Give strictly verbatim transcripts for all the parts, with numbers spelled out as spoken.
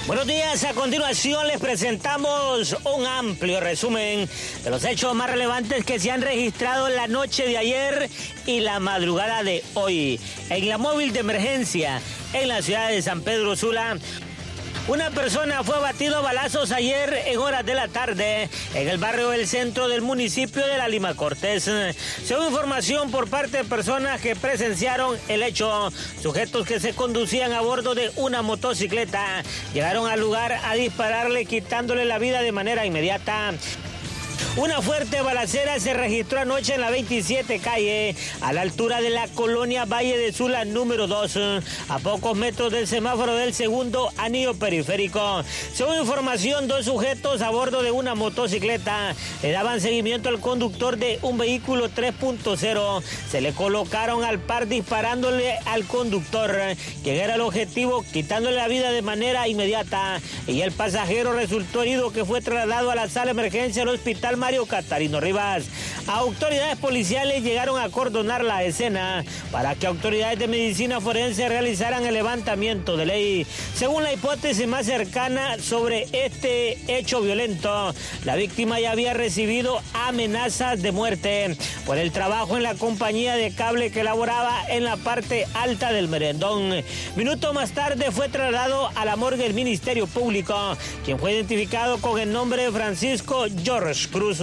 Buenos días, a continuación les presentamos un amplio resumen de los hechos más relevantes que se han registrado en la noche de ayer y la madrugada de hoy. En la móvil de emergencia en la ciudad de San Pedro Sula, una persona fue abatido a balazos ayer en horas de la tarde en el barrio del centro del municipio de La Lima Cortés. Según información por parte de personas que presenciaron el hecho, sujetos que se conducían a bordo de una motocicleta llegaron al lugar a dispararle, quitándole la vida de manera inmediata. Una fuerte balacera se registró anoche en la veintisiete calle, a la altura de la colonia Valle de Sula número dos, a pocos metros del semáforo del segundo anillo periférico. Según información, dos sujetos a bordo de una motocicleta le daban seguimiento al conductor de un vehículo tres punto cero. Se le colocaron al par disparándole al conductor, que era el objetivo, quitándole la vida de manera inmediata, y el pasajero resultó herido, que fue trasladado a la sala de emergencia del hospital Mario Catarino Rivas. Autoridades policiales llegaron a acordonar la escena para que autoridades de medicina forense realizaran el levantamiento de ley. Según la hipótesis más cercana sobre este hecho violento, la víctima ya había recibido amenazas de muerte por el trabajo en la compañía de cable que laboraba en la parte alta del Merendón. Minutos más tarde fue trasladado a la morgue del Ministerio Público, quien fue identificado con el nombre de Francisco George Cruz.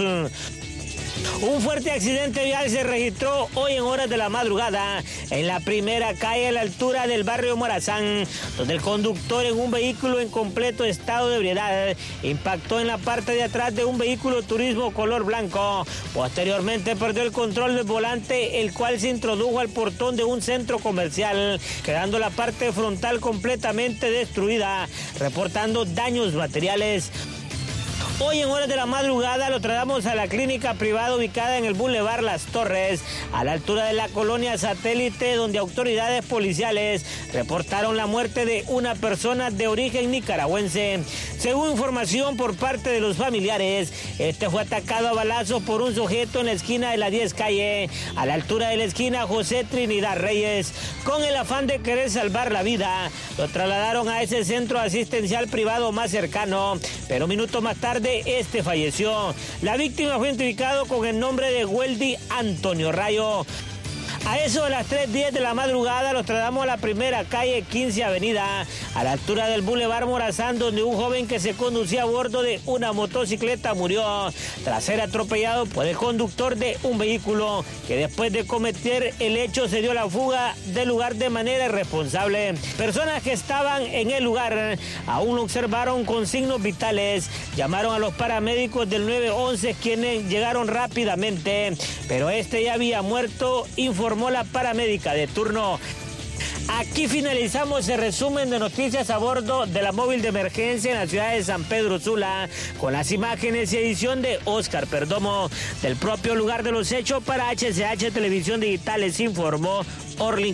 Un fuerte accidente vial se registró hoy en horas de la madrugada en la primera calle a la altura del barrio Morazán, donde el conductor en un vehículo en completo estado de ebriedad impactó en la parte de atrás de un vehículo turismo color blanco. Posteriormente perdió el control del volante, el cual se introdujo al portón de un centro comercial, quedando la parte frontal completamente destruida, reportando daños materiales. Hoy en horas de la madrugada lo trasladamos a la clínica privada ubicada en el Boulevard Las Torres, a la altura de la colonia Satélite, donde autoridades policiales reportaron la muerte de una persona de origen nicaragüense. Según información por parte de los familiares, este fue atacado a balazos por un sujeto en la esquina de la diez calle, a la altura de la esquina José Trinidad Reyes. Con el afán de querer salvar la vida, lo trasladaron a ese centro asistencial privado más cercano, pero minutos más tarde este falleció. La víctima fue identificado con el nombre de Weldy Antonio Rayo. A eso de las tres diez de la madrugada los trasladamos a la primera calle quince avenida, a la altura del Boulevard Morazán, donde un joven que se conducía a bordo de una motocicleta murió tras ser atropellado por el conductor de un vehículo, que después de cometer el hecho se dio la fuga del lugar de manera irresponsable. Personas que estaban en el lugar aún lo observaron con signos vitales, llamaron a los paramédicos del nueve once, quienes llegaron rápidamente, pero este ya había muerto, informó la paramédica de turno. Aquí finalizamos el resumen de noticias a bordo de la móvil de emergencia en la ciudad de San Pedro Sula, con las imágenes y edición de Oscar Perdomo. Del propio lugar de los hechos para H C H Televisión Digital les informó Orlin.